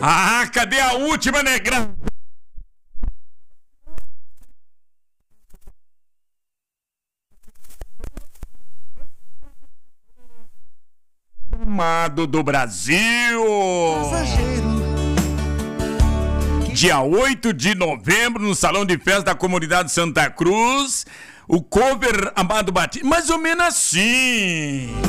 Ah, cadê a última, negra? Amado do Brasil. Dia 8 de novembro, no Salão de Festa da Comunidade Santa Cruz, o cover Amado Batista, mais ou menos assim.